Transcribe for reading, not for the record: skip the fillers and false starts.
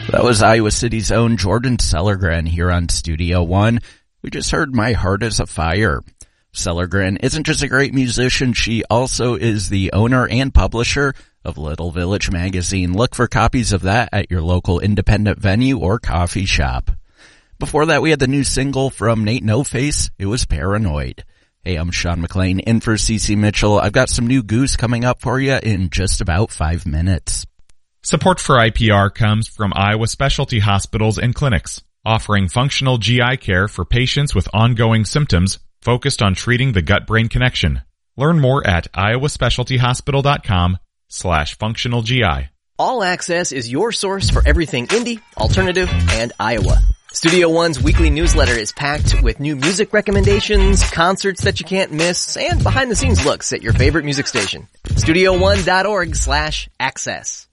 That was Iowa City's own Jordan Sellergren here on Studio One. We just heard My Heart is a Fire. Sellergren isn't just a great musician, she also is the owner and publisher of Little Village magazine. Look for copies of that at your local independent venue or coffee shop. Before that, we had the new single from Nate No Face. It was Paranoid. Hey, I'm Sean McLean in for CC Mitchell. I've got some new Goose coming up for you in just about 5 minutes. Support for IPR comes from Iowa Specialty Hospitals and Clinics, offering functional GI care for patients with ongoing symptoms focused on treating the gut-brain connection. Learn more at iowaspecialtyhospital.com/functionalgi. All Access is your source for everything indie, alternative, and Iowa. Studio One's weekly newsletter is packed with new music recommendations, concerts that you can't miss, and behind-the-scenes looks at your favorite music station. StudioOne.org/access.